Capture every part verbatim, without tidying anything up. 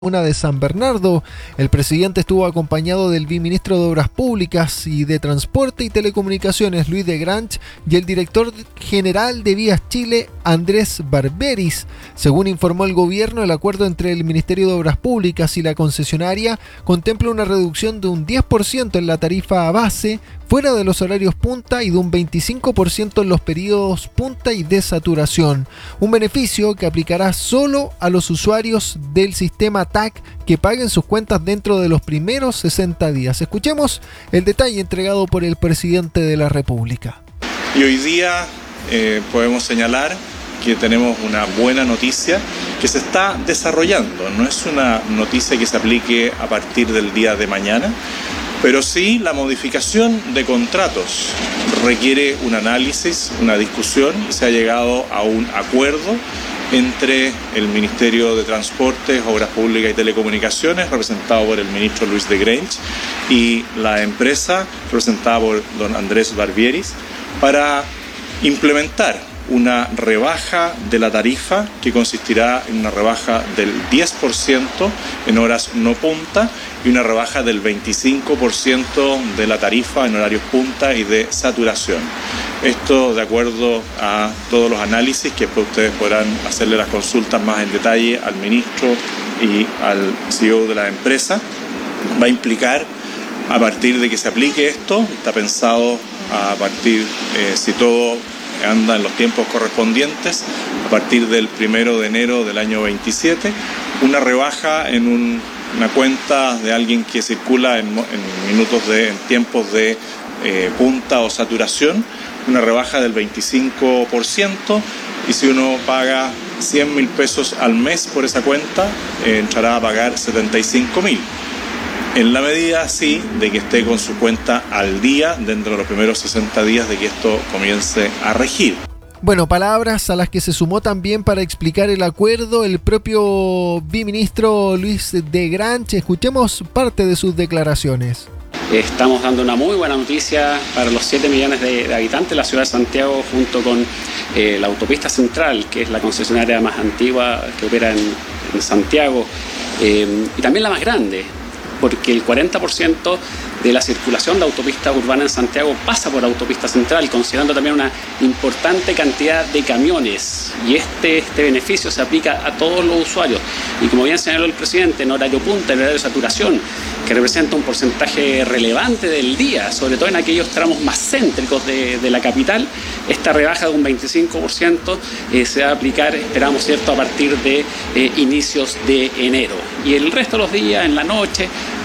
Una de San Bernardo. El presidente estuvo acompañado del viceministro de Obras Públicas y de Transporte y Telecomunicaciones, Luis de Granch, y el director general de Vías Chile, Andrés Barberis. Según informó el gobierno, el acuerdo entre el Ministerio de Obras Públicas y la concesionaria contempla una reducción de un diez por ciento en la tarifa base, fuera de los horarios punta, y de un veinticinco por ciento en los periodos punta y de saturación. Un beneficio que aplicará solo a los usuarios del sistema T A C que paguen sus cuentas dentro de los primeros sesenta días. Escuchemos el detalle entregado por el presidente de la República. Y hoy día eh, podemos señalar que tenemos una buena noticia que se está desarrollando. No es una noticia que se aplique a partir del día de mañana, pero sí la modificación de contratos requiere un análisis, una discusión, y se ha llegado a un acuerdo entre el Ministerio de Transportes, Obras Públicas y Telecomunicaciones, representado por el ministro Luis de Granch, y la empresa, representada por don Andrés Barberis, para implementar una rebaja de la tarifa que consistirá en una rebaja del diez por ciento en horas no punta y una rebaja del veinticinco por ciento de la tarifa en horarios punta y de saturación. Esto de acuerdo a todos los análisis que después ustedes podrán hacerle las consultas más en detalle al ministro y al C E O de la empresa. Va a implicar, a partir de que se aplique esto, está pensado a partir, eh, si todo anda en los tiempos correspondientes, a partir del primero de enero del año veintisiete, una rebaja en un, una cuenta de alguien que circula en, en minutos de, en tiempos de eh, punta o saturación, una rebaja del veinticinco por ciento, y si uno paga cien mil pesos al mes por esa cuenta, eh, entrará a pagar setenta y cinco mil. En la medida, sí, de que esté con su cuenta al día dentro de los primeros sesenta días de que esto comience a regir. Bueno, palabras a las que se sumó también para explicar el acuerdo el propio viceministro Luis de Granch. Escuchemos parte de sus declaraciones. Estamos dando una muy buena noticia para los siete millones de, de habitantes de la ciudad de Santiago, junto con eh, la Autopista Central, que es la concesionaria más antigua que opera en, en Santiago, eh, y también la más grande, porque el cuarenta por ciento de la circulación de autopistas urbanas en Santiago pasa por Autopista Central, considerando también una importante cantidad de camiones. Y este, este beneficio se aplica a todos los usuarios. Y como bien señaló el presidente, en horario punta, en horario de saturación, que representa un porcentaje relevante del día, sobre todo en aquellos tramos más céntricos de, de la capital, esta rebaja de un veinticinco por ciento eh, se va a aplicar, esperamos, ¿cierto?, a partir de eh, inicios de enero. Y el resto de los días, en la noche,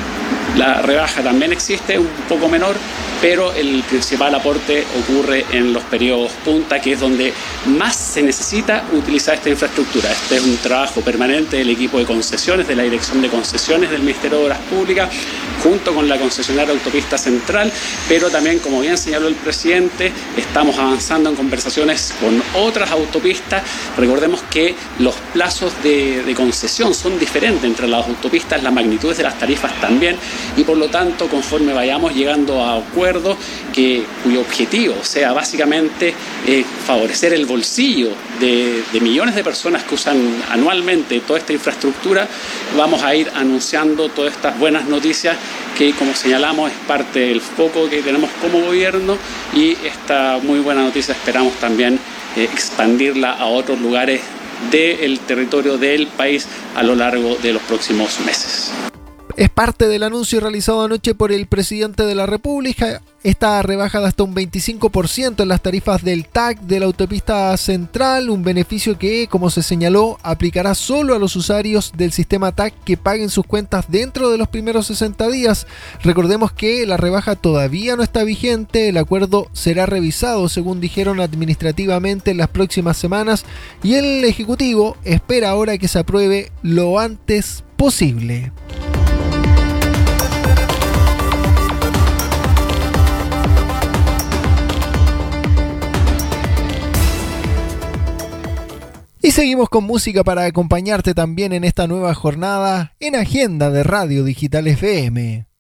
la rebaja también existe, un poco menor, pero el principal aporte ocurre en los periodos punta, que es donde más se necesita utilizar esta infraestructura. Este es un trabajo permanente del equipo de concesiones, de la Dirección de Concesiones del Ministerio de Obras Públicas, junto con la concesionaria Autopista Central, pero también, como bien señaló el presidente, estamos avanzando en conversaciones con otras autopistas. Recordemos que los plazos de, de concesión son diferentes entre las autopistas, las magnitudes de las tarifas también, y por lo tanto, conforme vayamos llegando a acuerdos que, cuyo objetivo sea básicamente eh, favorecer el bolsillo de, de millones de personas que usan anualmente toda esta infraestructura, vamos a ir anunciando todas estas buenas noticias que, como señalamos, es parte del foco que tenemos como gobierno, y esta muy buena noticia esperamos también eh, expandirla a otros lugares del territorio del país a lo largo de los próximos meses. Es parte del anuncio realizado anoche por el presidente de la República. Esta rebaja de hasta un veinticinco por ciento en las tarifas del T A C de la Autopista Central, un beneficio que, como se señaló, aplicará solo a los usuarios del sistema T A C que paguen sus cuentas dentro de los primeros sesenta días. Recordemos que la rebaja todavía no está vigente, el acuerdo será revisado, según dijeron administrativamente, en las próximas semanas, y el Ejecutivo espera ahora que se apruebe lo antes posible. Y seguimos con música para acompañarte también en esta nueva jornada en Agenda de Radio Digital F M.